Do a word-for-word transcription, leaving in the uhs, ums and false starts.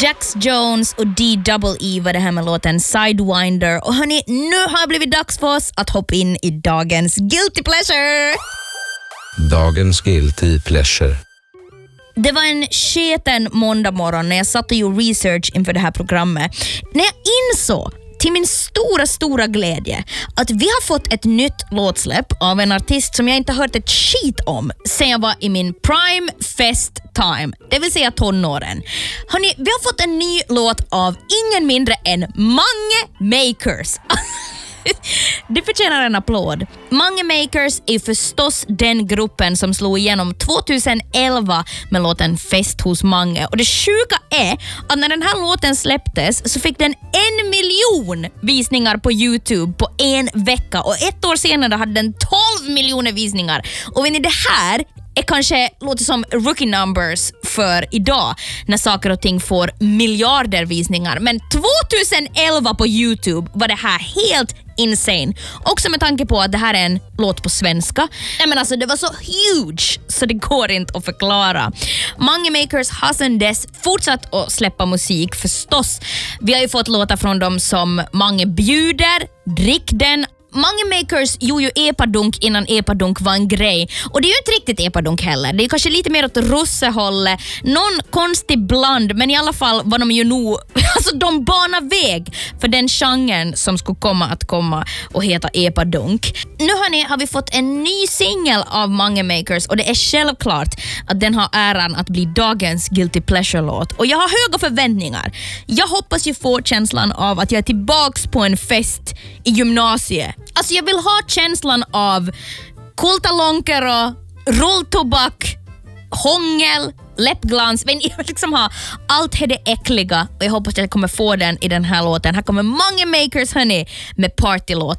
Jax Jones och D E E var det här med låten Sidewinder. Och hörni, nu har det blivit dags för oss att hoppa in i dagens Guilty Pleasure. Dagens Guilty Pleasure. Det var en sketen måndag morgon när jag satt och gjorde research inför det här programmet. När jag insåg till min stora, stora glädje att vi har fått ett nytt låtsläpp av en artist som jag inte hört ett skit om sen jag var i min prime fest time, det vill säga tonåren. Hörrni, vi har fått en ny låt av ingen mindre än Mange Makers. Det förtjänar en applåd. Mange Makers är förstås den gruppen som slog igenom tjugoelva med låten Fest hos Mange. Och det sjuka är att när den här låten släpptes så fick den en miljon visningar på YouTube på en vecka. Och ett år senare hade den tolv miljoner visningar. Och vet ni, det här är kanske låter som rookie numbers för idag när saker och ting får miljarder visningar. Men tjugoelva på YouTube var det här helt insane. Också med tanke på att det här är en låt på svenska. Nej, men alltså, det var så huge så det går inte att förklara. Mange Makers har sedan dess fortsatt att släppa musik förstås. Vi har ju fått låtar från dem som Mange bjuder, Drick den. Mange Makers gjorde ju epadunk innan epadunk var en grej. Och det är ju inte riktigt epadunk heller. Det är kanske lite mer åt russehållet. Någon konstig bland, men i alla fall var de ju nog... Alltså de banar väg för den genren som skulle komma att komma och heta epadunk. Nu hörni, har vi fått en ny singel av Mange Makers och det är självklart att den har äran att bli dagens Guilty Pleasure-låt. Och jag har höga förväntningar. Jag hoppas ju få känslan av att jag är tillbaks på en fest i gymnasiet. Alltså jag vill ha känslan av kultalonker och rulltobak, hångel, läppglans. Men jag vill liksom ha allt det äckliga och jag hoppas att jag kommer få den i den här låten. Här kommer Mange Makers hörni med partylåt.